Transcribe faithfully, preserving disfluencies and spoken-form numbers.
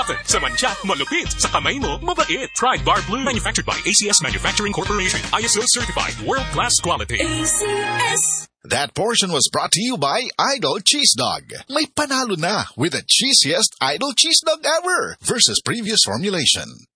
Soften, sa mancha, malupit, sa kamay mo, mabait. Try Bar Blue. Manufactured by A C S Manufacturing Corporation. I S O certified. World-class quality. A C S. That portion was brought to you by Idol Cheese Dog. May panalo na with the cheesiest Idol Cheese Dog ever versus previous formulation.